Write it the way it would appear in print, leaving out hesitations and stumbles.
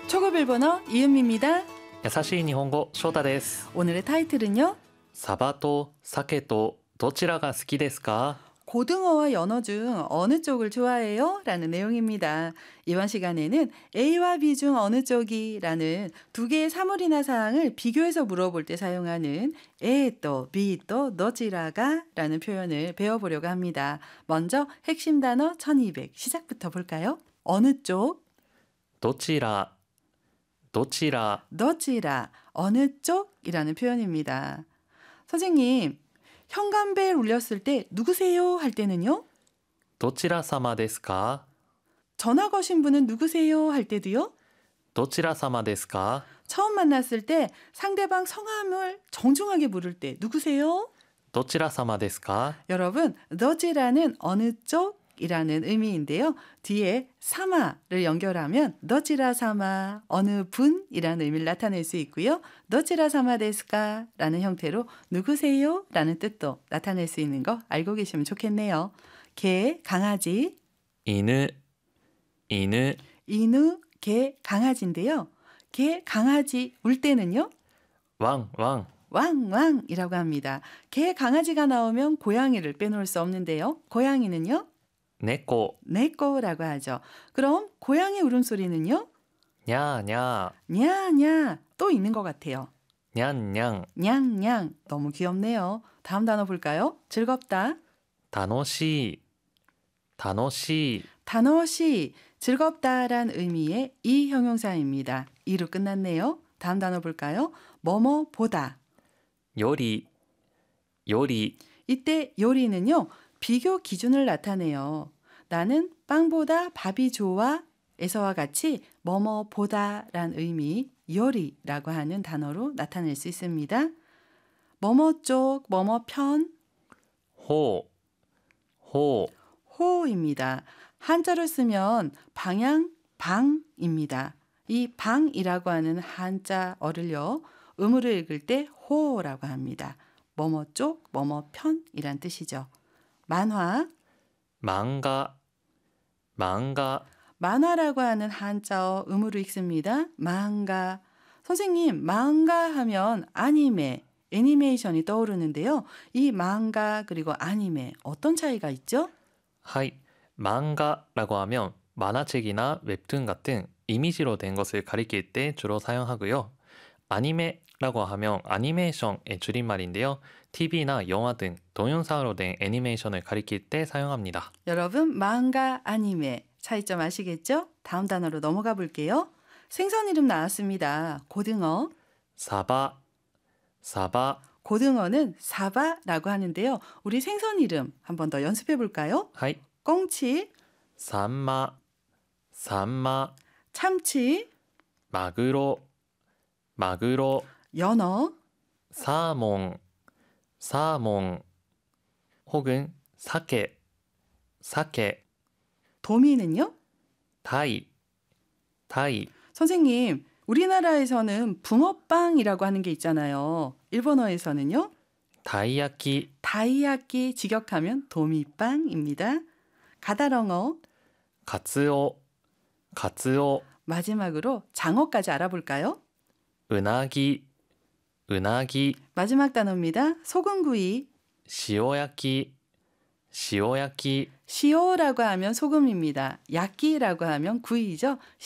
초급 일본어 이은미입니다. 優しい日本語、翔太です。 오늘의 타이틀은요. サバと鮭とどちらが好きですか? 고등어와 연어 중 어느 쪽을 좋아해요? 라는 내용입니다. 이번 시간에는 A와 B 중 어느 쪽이? 라는 두 개의 사물이나 사항을 비교해서 물어볼 때 사용하는 A 또 B 또 너지라가 라는 표현을 배워보려고 합니다. 먼저 핵심 단어 1200 시작부터 볼까요? 어느 쪽? どちら、どちら、 너지라 어느 쪽이라는 표현입니다. 선생님, 현관벨 울렸을 때 누구세요? 할 때는요? どちら様ですか? 전화 거신 분은 누구세요? 할 때도요? どちら様ですか? 처음 만났을 때 상대방 성함을 정중하게 부를 때 누구세요? どちら様ですか? 여러분, 너지라는 어느 쪽이라는 의미인데요. 뒤에 사마를 연결하면 너지라 사마, 어느 분이라는 의미를 나타낼 수 있고요. 너지라 사마 데스까? 라는 형태로 누구세요? 라는 뜻도 나타낼 수 있는 거 알고 계시면 좋겠네요. 개, 강아지, 犬、犬、 인우, 개, 강아지인데요. 개, 강아지 울 때는요. ワン、ワン、 왕왕이라고 합니다. 개, 강아지가 나오면 고양이를 빼놓을 수 없는데요. 고양이는요. 猫、 내꺼라고 하죠. 그럼 고양이 울음소리는요. にゃーにゃ 냐냐 또 있는 것 같아요. ー、にゃんにゃん、 냥냥 너무 귀엽네요. 다음 단어 볼까요? 즐겁다. 楽しい、楽しい、 단어시 즐겁다란 의미의 이 형용사입니다. 이로 끝났네요. 다음 단어 볼까요? 뭐뭐 보다. より、より、 이때 요리는요. 비교 기준을 나타내요. 나는 빵보다 밥이 좋아 에서와 같이 뭐뭐 보다란 의미 요리라고 하는 단어로 나타낼 수 있습니다. 뭐뭐 쪽, 뭐뭐 편, ほう、ほう、 호입니다. 한자로 쓰면 방향, 방입니다. 이 방이라고 하는 한자어를요. 음으로 읽을 때 호라고 합니다. 뭐뭐 쪽, 뭐뭐 편이란 뜻이죠. 만화, 漫画、漫画、 만화라고 하는 한자어 음으로 읽습니다. 망가. 선생님, 망가 하면 아니메, 애니메이션이 떠오르는데요. 이 망가 그리고 아니메 어떤 차이가 있죠? はい、漫画라고 하면 만화책이나 웹툰 같은 이미지로 된 것을 가리킬 때 주로 사용하고요. 아니메라고 하면 애니메이션의 줄임말인데요. TV나 영화 등 동영상으로 된 애니메이션을 가리킬 때 사용합니다. 여러분, 망가, 아니메 차이점 아시겠죠? 다음 단어로 넘어가 볼게요. 생선 이름 나왔습니다. 고등어. サバ、サバ、 고등어는 사바라고 하는데요. 우리 생선 이름 한 번 더 연습해 볼까요? はい、 꽁치, サンマ、サンマ、 참치, マグロ、マグロ、 연어, サーモン、サーモン、혹은 사케, 사케, 도미는요? タイ、タイ、 선생님, 우리나라에서는 붕어빵이라고 하는 게 있잖아요. 일본어에서는요? たい焼き、 다이야끼 직역하면 도미빵입니다. 가다렁어, カツオ、カツオ、 마지막으로 장어까지 알아볼까요? うなぎ、うなぎ、 마지막 단어입니다. 소금구이. 塩焼き、塩焼き、 시오라고 하면 소금입니다. 야끼라고 하면 구이죠.